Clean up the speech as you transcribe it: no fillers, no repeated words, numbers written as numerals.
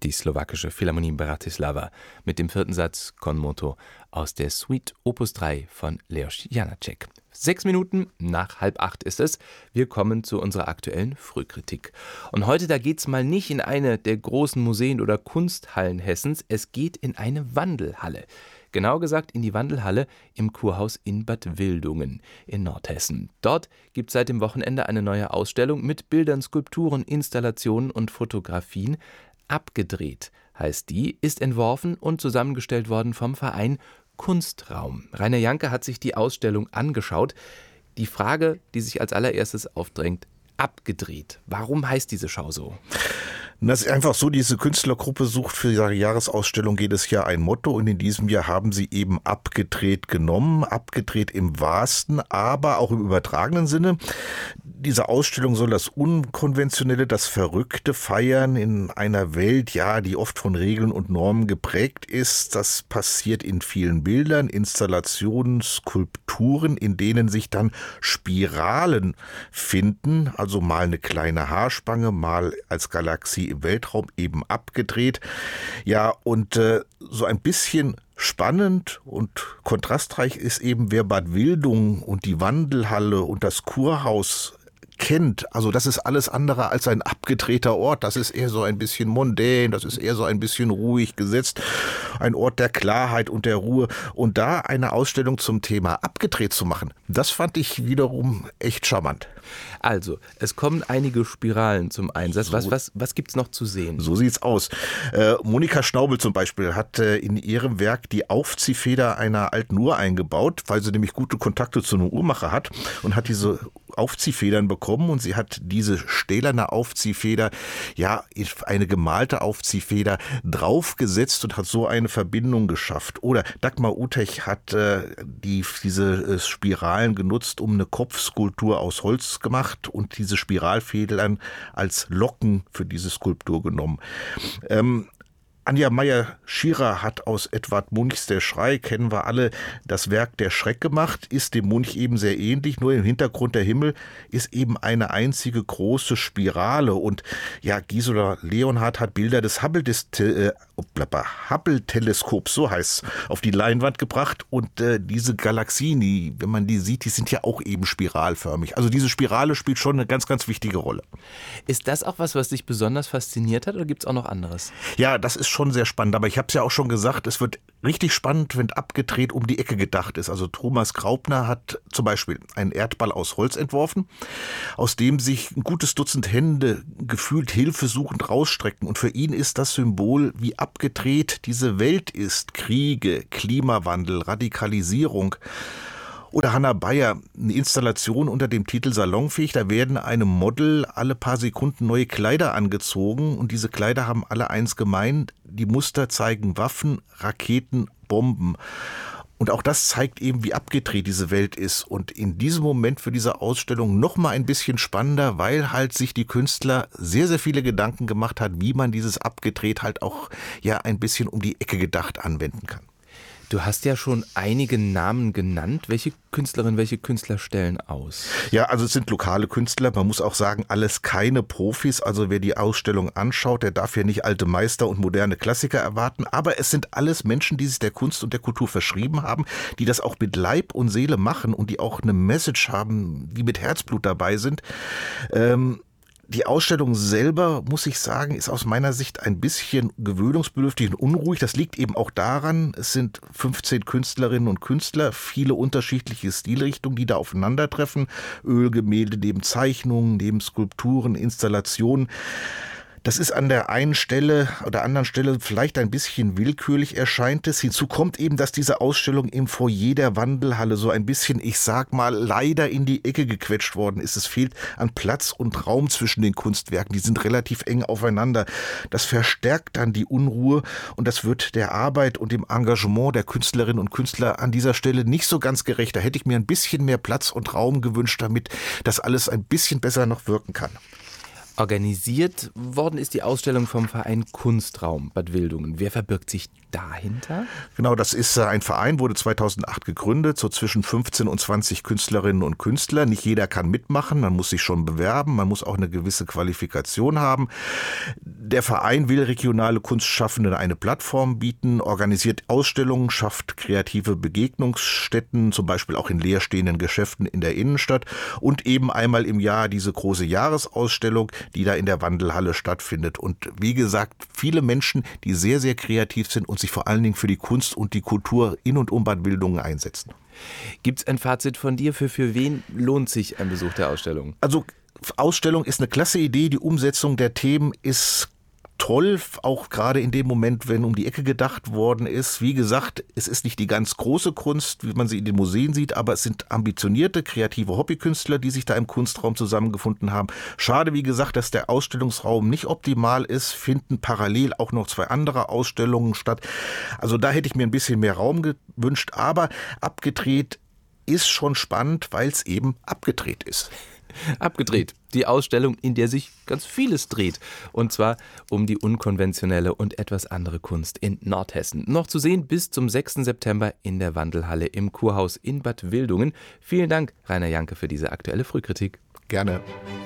die slowakische Philharmonie Bratislava mit dem 4. Satz Con moto aus der Suite Opus 3 von Leos Janáček. 6 Minuten nach 7:30 ist es. Wir kommen zu unserer aktuellen Frühkritik. Und heute, da geht's mal nicht in eine der großen Museen oder Kunsthallen Hessens, es geht in eine Wandelhalle. Genau gesagt in die Wandelhalle im Kurhaus in Bad Wildungen in Nordhessen. Dort gibt es seit dem Wochenende eine neue Ausstellung mit Bildern, Skulpturen, Installationen und Fotografien. Abgedreht heißt die, ist entworfen und zusammengestellt worden vom Verein Kunstraum. Rainer Janke hat sich die Ausstellung angeschaut. Die Frage, die sich als allererstes aufdrängt: Abgedreht. Warum heißt diese Schau so? Das ist einfach so, diese Künstlergruppe sucht für ihre Jahresausstellung jedes Jahr ein Motto und in diesem Jahr haben sie eben abgedreht genommen, abgedreht im wahrsten, aber auch im übertragenen Sinne. Diese Ausstellung soll das Unkonventionelle, das Verrückte feiern in einer Welt, ja, die oft von Regeln und Normen geprägt ist. Das passiert in vielen Bildern, Installationen, Skulpturen, in denen sich dann Spiralen finden, also mal eine kleine Haarspange, mal als Galaxie im Weltraum eben abgedreht. Ja, und so ein bisschen spannend und kontrastreich ist eben, wer Bad Wildungen und die Wandelhalle und das Kurhaus kennt. Also das ist alles andere als ein abgedrehter Ort. Das ist eher so ein bisschen mondän, das ist eher so ein bisschen ruhig gesetzt. Ein Ort der Klarheit und der Ruhe. Und da eine Ausstellung zum Thema abgedreht zu machen, das fand ich wiederum echt charmant. Also, es kommen einige Spiralen zum Einsatz. Was gibt's noch zu sehen? So sieht's aus. Monika Schnaubel zum Beispiel hat in ihrem Werk die Aufziehfeder einer alten Uhr eingebaut, weil sie nämlich gute Kontakte zu einem Uhrmacher hat und hat diese Aufziehfedern bekommen und sie hat diese stählerne Aufziehfeder, ja, eine gemalte Aufziehfeder draufgesetzt und hat so eine Verbindung geschafft. Oder Dagmar Utech hat diese Spiralen genutzt, um eine Kopfskulptur aus Holz gemacht und diese Spiralfedern als Locken für diese Skulptur genommen. Anja Meyer-Schierer hat aus Edvard Munchs Der Schrei, kennen wir alle, das Werk Der Schreck gemacht, ist dem Munch eben sehr ähnlich, nur im Hintergrund der Himmel ist eben eine einzige große Spirale. Und ja, Gisela Leonhardt hat Bilder des Hubble-Teleskops, so heißt es, auf die Leinwand gebracht. Und diese Galaxien, wenn man die sieht, die sind ja auch eben spiralförmig. Also diese Spirale spielt schon eine ganz, ganz wichtige Rolle. Ist das auch was dich besonders fasziniert hat, oder gibt es auch noch anderes? Ja, das ist schon sehr spannend, aber ich habe es ja auch schon gesagt, es wird richtig spannend, wenn abgedreht um die Ecke gedacht ist. Also Thomas Graupner hat zum Beispiel einen Erdball aus Holz entworfen, aus dem sich ein gutes Dutzend Hände gefühlt hilfesuchend rausstrecken. Und für ihn ist das Symbol, wie abgedreht diese Welt ist. Kriege, Klimawandel, Radikalisierung. Oder Hannah Bayer, eine Installation unter dem Titel Salonfähig. Da werden einem Model alle paar Sekunden neue Kleider angezogen. Und diese Kleider haben alle eins gemein: die Muster zeigen Waffen, Raketen, Bomben. Und auch das zeigt eben, wie abgedreht diese Welt ist. Und in diesem Moment für diese Ausstellung noch mal ein bisschen spannender, weil halt sich die Künstler sehr, sehr viele Gedanken gemacht hat, wie man dieses abgedreht halt auch ja ein bisschen um die Ecke gedacht anwenden kann. Du hast ja schon einige Namen genannt. Welche Künstlerinnen, welche Künstler stellen aus? Ja, also es sind lokale Künstler. Man muss auch sagen, alles keine Profis. Also wer die Ausstellung anschaut, der darf ja nicht alte Meister und moderne Klassiker erwarten. Aber es sind alles Menschen, die sich der Kunst und der Kultur verschrieben haben, die das auch mit Leib und Seele machen und die auch eine Message haben, die mit Herzblut dabei sind. Die Ausstellung selber, muss ich sagen, ist aus meiner Sicht ein bisschen gewöhnungsbedürftig und unruhig. Das liegt eben auch daran, es sind 15 Künstlerinnen und Künstler, viele unterschiedliche Stilrichtungen, die da aufeinandertreffen. Ölgemälde neben Zeichnungen, neben Skulpturen, Installationen. Das ist an der einen Stelle oder anderen Stelle vielleicht ein bisschen willkürlich erscheint es. Hinzu kommt eben, dass diese Ausstellung im Foyer der Wandelhalle so ein bisschen, ich sag mal, leider in die Ecke gequetscht worden ist. Es fehlt an Platz und Raum zwischen den Kunstwerken. Die sind relativ eng aufeinander. Das verstärkt dann die Unruhe und das wird der Arbeit und dem Engagement der Künstlerinnen und Künstler an dieser Stelle nicht so ganz gerecht. Da hätte ich mir ein bisschen mehr Platz und Raum gewünscht, damit das alles ein bisschen besser noch wirken kann. Organisiert worden ist die Ausstellung vom Verein Kunstraum Bad Wildungen. Wer verbirgt sich dahinter? Genau, das ist ein Verein, wurde 2008 gegründet, so zwischen 15 und 20 Künstlerinnen und Künstler. Nicht jeder kann mitmachen, man muss sich schon bewerben, man muss auch eine gewisse Qualifikation haben. Der Verein will regionale Kunstschaffenden eine Plattform bieten, organisiert Ausstellungen, schafft kreative Begegnungsstätten, zum Beispiel auch in leerstehenden Geschäften in der Innenstadt und eben einmal im Jahr diese große Jahresausstellung, die da in der Wandelhalle stattfindet. Und wie gesagt, viele Menschen, die sehr, sehr kreativ sind und sich vor allen Dingen für die Kunst und die Kultur in und um Bad Wildungen einsetzen. Gibt es ein Fazit von dir? Für wen lohnt sich ein Besuch der Ausstellung? Also Ausstellung ist eine klasse Idee, die Umsetzung der Themen ist toll, auch gerade in dem Moment, wenn um die Ecke gedacht worden ist. Wie gesagt, es ist nicht die ganz große Kunst, wie man sie in den Museen sieht, aber es sind ambitionierte, kreative Hobbykünstler, die sich da im Kunstraum zusammengefunden haben. Schade, wie gesagt, dass der Ausstellungsraum nicht optimal ist, finden parallel auch noch 2 andere Ausstellungen statt. Also da hätte ich mir ein bisschen mehr Raum gewünscht, aber abgedreht ist schon spannend, weil es eben abgedreht ist. Abgedreht. Die Ausstellung, in der sich ganz vieles dreht. Und zwar um die unkonventionelle und etwas andere Kunst in Nordhessen. Noch zu sehen bis zum 6. September in der Wandelhalle im Kurhaus in Bad Wildungen. Vielen Dank, Rainer Janke, für diese aktuelle Frühkritik. Gerne.